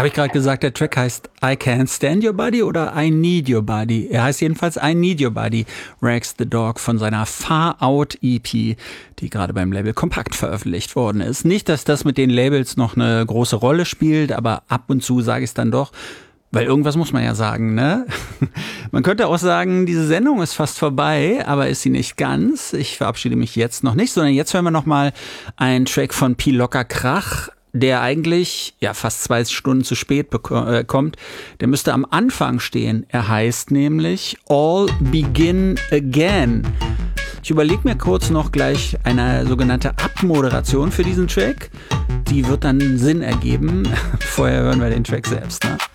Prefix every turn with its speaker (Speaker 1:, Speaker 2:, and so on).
Speaker 1: Habe ich gerade gesagt, der Track heißt I Can't Stand Your Body oder I Need Your Body? Er heißt jedenfalls I Need Your Body, Rags the Dog von seiner Far Out EP, die gerade beim Label Kompakt veröffentlicht worden ist. Nicht, dass das mit den Labels noch eine große Rolle spielt, aber ab und zu sage ich es dann doch. Weil irgendwas muss man ja sagen, ne? Man könnte auch sagen, diese Sendung ist fast vorbei, aber ist sie nicht ganz. Ich verabschiede mich jetzt noch nicht, sondern jetzt hören wir nochmal einen Track von Pi Locker Krach, der eigentlich fast 2 Stunden zu spät kommt. Der müsste am Anfang stehen. Er heißt nämlich All Begin Again. Ich überlege mir kurz noch gleich eine sogenannte Abmoderation für diesen Track. Die wird dann Sinn ergeben. Vorher hören wir den Track selbst, ne?